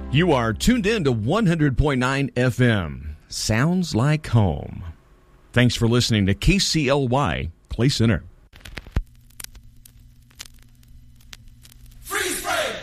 You are tuned in to 100.9 FM. Sounds like home. Thanks for listening to KCLY Clay Center.